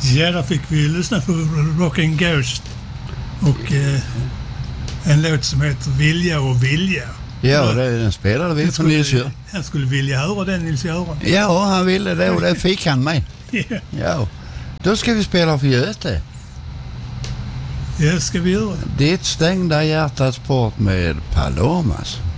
Ja, där fick vi lyssna på Rock and Ghost och en låt som heter Vilja och vilja. Ja, den spelade vi för Nils Göran. Jag skulle vilja höra den, Nils Göran. Ja, han ville det och det fick han med. Yeah. Ja, då ska vi spela för Göte. Ja, ska vi göra. Ditt stängda hjärtats port med Palomas.